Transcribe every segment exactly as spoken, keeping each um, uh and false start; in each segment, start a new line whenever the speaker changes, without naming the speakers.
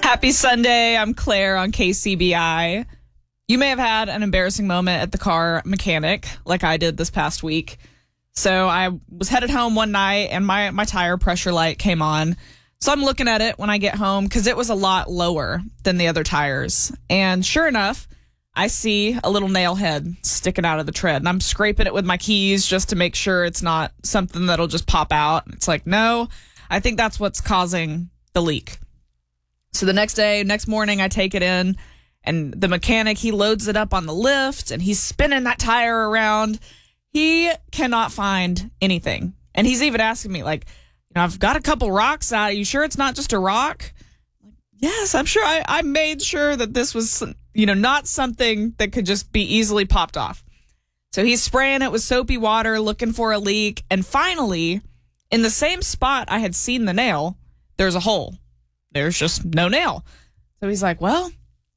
Happy Sunday. I'm Claire on K C B I. You may have had an embarrassing moment at the car mechanic like I did this past week. So I was headed home one night and my, my tire pressure light came on. So I'm looking at it when I get home because it was a lot lower than the other tires. And sure enough, I see a little nail head sticking out of the tread. And I'm scraping it with my keys just to make sure it's not something that'll just pop out. It's like, no, I think that's what's causing the leak. So the next day, next morning, I take it in, and the mechanic, he loads it up on the lift, and he's spinning that tire around. He cannot find anything. And he's even asking me, like, you know, I've got a couple rocks out. Are you sure it's not just a rock? Yes, I'm sure. I, I made sure that this was, you know, not something that could just be easily popped off. So he's spraying it with soapy water, looking for a leak. And finally, in the same spot I had seen the nail, there's a hole. There's just no nail. So he's like, well,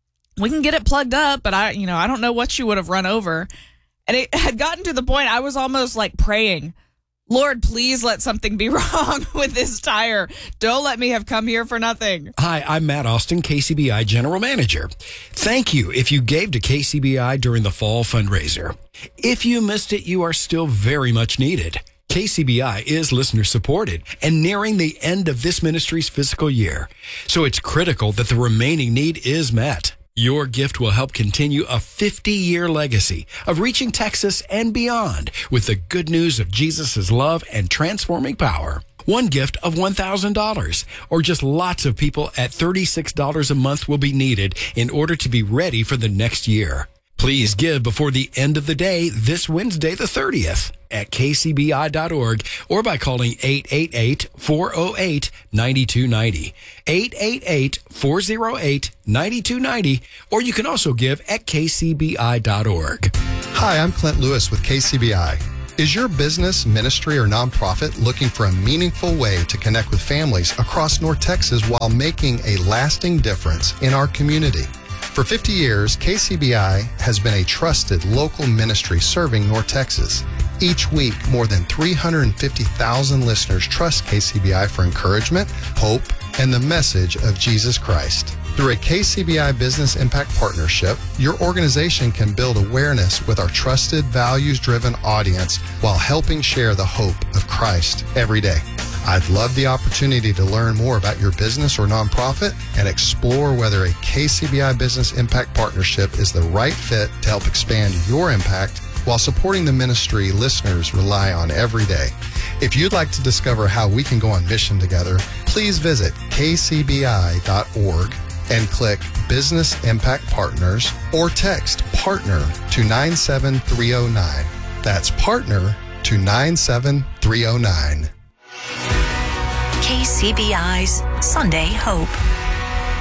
we can get it plugged up, but I, you know, I don't know what you would have run over. And it had gotten to the point I was almost like praying, Lord, please let something be wrong with this tire. Don't let me have come here for nothing.
Hi, I'm Matt Austin, K C B I General Manager. Thank you if you gave to K C B I during the fall fundraiser. If you missed it, you are still very much needed. K C B I is listener supported and nearing the end of this ministry's fiscal year. So it's critical that the remaining need is met. Your gift will help continue a fifty-year legacy of reaching Texas and beyond with the good news of Jesus' love and transforming power. One gift of one thousand dollars or just lots of people at thirty-six dollars a month will be needed in order to be ready for the next year. Please give before the end of the day this Wednesday the thirtieth at k c b i dot org or by calling eight eight eight, four oh eight, nine two nine oh, eight eight eight, four oh eight, nine two nine oh, or you can also give at k c b i dot org.
Hi, I'm Clint Lewis with K C B I. Is your business, ministry, or nonprofit looking for a meaningful way to connect with families across North Texas while making a lasting difference in our community? For fifty years, K C B I has been a trusted local ministry serving North Texas. Each week, more than three hundred fifty thousand listeners trust K C B I for encouragement, hope, and the message of Jesus Christ. Through a K C B I Business Impact Partnership, your organization can build awareness with our trusted, values-driven audience while helping share the hope of Christ every day. I'd love the opportunity to learn more about your business or nonprofit and explore whether a K C B I Business Impact Partnership is the right fit to help expand your impact while supporting the ministry listeners rely on every day. If you'd like to discover how we can go on mission together, please visit k c b i dot org and click Business Impact Partners or text PARTNER to nine seven three oh nine. That's PARTNER to nine seven three oh nine.
K C B I's Sunday Hope.